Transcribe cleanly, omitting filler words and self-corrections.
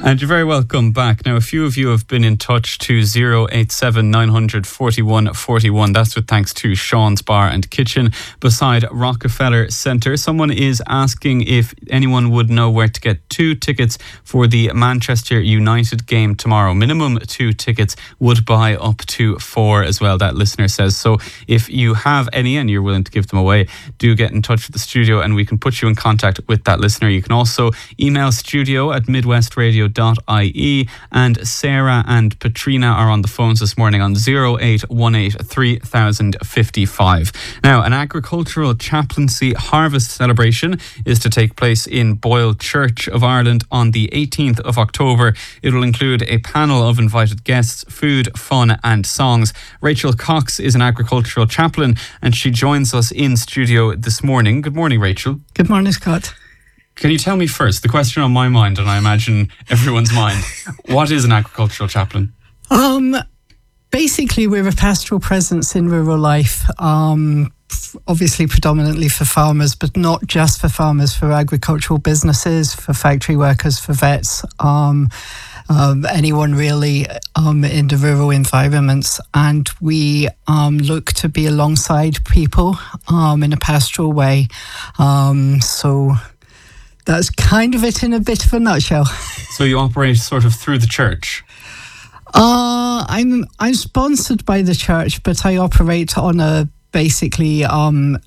And you're very welcome back. Now, a few of you have been in touch to 087 900 41 41. That's with thanks to Sean's Bar and Kitchen beside Rockefeller Centre. Someone is asking if anyone would know where to get 2 tickets for the Manchester United game tomorrow. Minimum 2 tickets, would buy up to 4 as well, that listener says. So if you have any and you're willing to give them away, do get in touch with the studio and we can put you in contact with that listener. You can also email studio@midwestradio.ie, and Sarah and Patrina are on the phones this morning on 0818 3055. Now, an agricultural chaplaincy harvest celebration is to take place in Boyle Church of Ireland on the 18th of October. It will include a panel of invited guests, food, fun and songs. Rachel Cox is an agricultural chaplain and she joins us in studio this morning. Good morning, Rachel. Good morning, Scott. Can you tell me first, the question on my mind, and I imagine everyone's mind, what is an agricultural chaplain? Basically, we're a pastoral presence in rural life, obviously predominantly for farmers, but not just for farmers, for agricultural businesses, for factory workers, for vets, anyone really in the rural environments. And we look to be alongside people in a pastoral way. So that's kind of it in a bit of a nutshell. So you operate sort of through the church? I'm sponsored by the church, but I operate on a basically